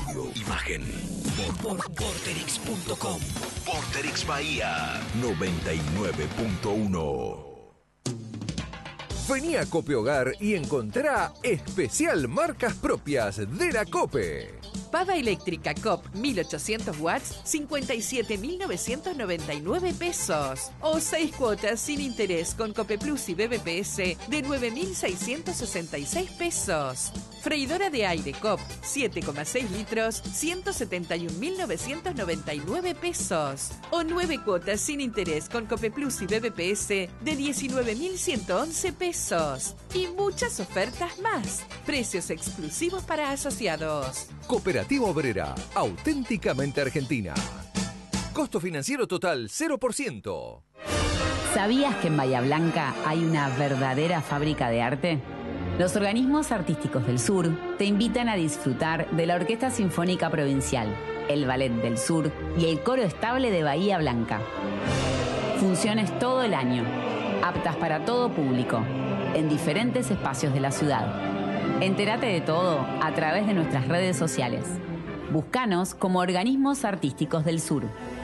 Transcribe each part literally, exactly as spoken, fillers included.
audio, imagen. Por Vorterix punto com. Vorterix Bahía noventa y nueve punto uno. Vení a Cope Hogar y encontrá especial marcas propias de la Cope. Pava eléctrica C O P mil ochocientos watts, cincuenta y siete mil novecientos noventa y nueve pesos. O seis cuotas sin interés con Cope Plus y B B P S de nueve mil seiscientos sesenta y seis pesos. Freidora de aire C O P siete coma seis litros, ciento setenta y un mil novecientos noventa y nueve pesos. O nueve cuotas sin interés con Cope Plus y B B P S de diecinueve mil ciento once pesos. Y muchas ofertas más. Precios exclusivos para asociados. Cooperativa Obrera, auténticamente argentina. Costo financiero total cero por ciento. ¿Sabías que en Bahía Blanca hay una verdadera fábrica de arte? Los organismos artísticos del sur te invitan a disfrutar de la Orquesta Sinfónica Provincial, el Ballet del Sur y el Coro Estable de Bahía Blanca. Funciones todo el año, aptas para todo público, en diferentes espacios de la ciudad. Entérate de todo a través de nuestras redes sociales. Búscanos como Organismos Artísticos del Sur.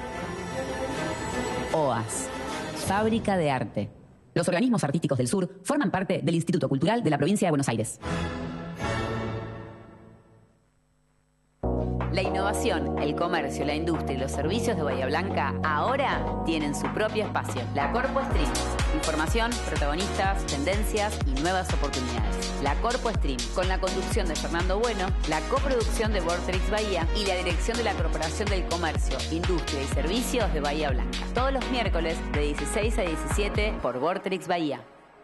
O A S, Fábrica de Arte. Los organismos artísticos del sur forman parte del Instituto Cultural de la Provincia de Buenos Aires. La innovación, el comercio, la industria y los servicios de Bahía Blanca ahora tienen su propio espacio. La Corpo Stream. Información, protagonistas, tendencias y nuevas oportunidades. La Corpo Stream, con la conducción de Fernando Bueno, la coproducción de Vorterix Bahía y la dirección de la Corporación del Comercio, Industria y Servicios de Bahía Blanca. Todos los miércoles de dieciséis a diecisiete por Vorterix Bahía.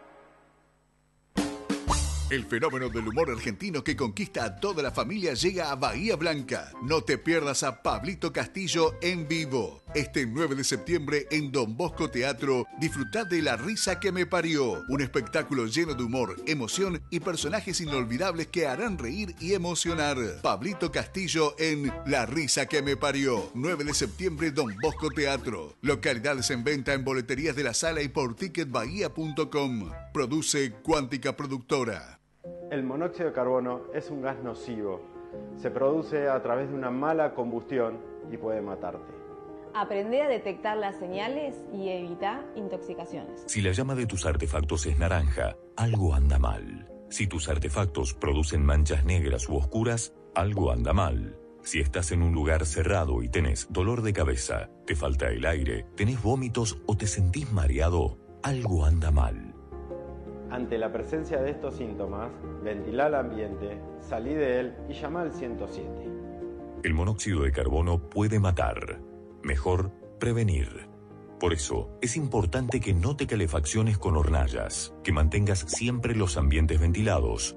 El fenómeno del humor argentino que conquista a toda la familia llega a Bahía Blanca. No te pierdas a Pablito Castillo en vivo. Este nueve de septiembre en Don Bosco Teatro, disfrutad de La Risa que me parió. Un espectáculo lleno de humor, emoción y personajes inolvidables que harán reír y emocionar. Pablito Castillo en La Risa que me parió. nueve de septiembre, Don Bosco Teatro. Localidades en venta en boleterías de la sala y por ticket bahía punto com. Produce Cuántica Productora. El monóxido de carbono es un gas nocivo. Se produce a través de una mala combustión y puede matarte. Aprende a detectar las señales y evita intoxicaciones. Si la llama de tus artefactos es naranja, algo anda mal. Si tus artefactos producen manchas negras u oscuras, algo anda mal. Si estás en un lugar cerrado y tenés dolor de cabeza, te falta el aire, tenés vómitos o te sentís mareado, algo anda mal. Ante la presencia de estos síntomas, ventila el ambiente, salí de él y llama al ciento siete. El monóxido de carbono puede matar. Mejor prevenir. Por eso, es importante que no te calefacciones con hornallas, que mantengas siempre los ambientes ventilados